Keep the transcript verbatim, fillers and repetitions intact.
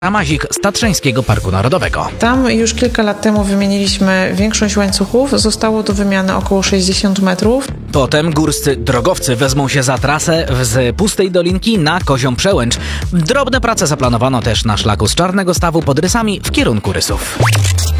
Mazik z Tatrzańskiego Parku Narodowego. Tam już kilka lat temu wymieniliśmy większość łańcuchów. Zostało do wymiany około sześćdziesiąt metrów. Potem górscy drogowcy wezmą się za trasę z Pustej Dolinki na Kozią Przełęcz. Drobne prace zaplanowano też na szlaku z Czarnego Stawu pod Rysami w kierunku Rysów.